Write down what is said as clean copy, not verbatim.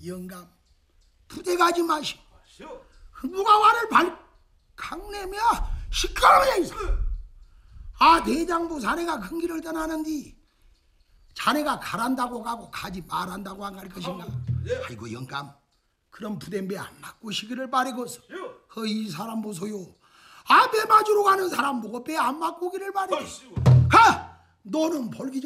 영감 부대 가지 마시오. 누가 와를 강내며 시끄러워야 있어. 아 대장부 자네가 큰 길을 떠나는디 자네가 가란다고 가고 가지 말한다고 안 갈 것인가? 아이고 영감 그런 부대매 안 맞고 시기를 바라고서 이 사람 보소요. 아 배 맞으러 가는 사람 보고 배 안 맞고 기를 바라고. 가 너는 볼기